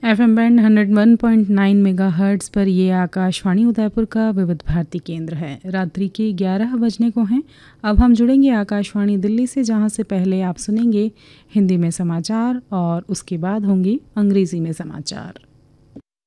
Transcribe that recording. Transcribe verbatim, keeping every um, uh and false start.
FM bend one oh one point nine megahertz पर ये आकाशवाणी उदयपुर का विविध भारती केंद्र है। रात्रि के ग्यारह बजने को हैं। अब हम जुड़ेंगे आकाशवाणी दिल्ली से, जहां से पहले आप सुनेंगे हिंदी में समाचार और उसके बाद होंगी अंग्रेज़ी में समाचार।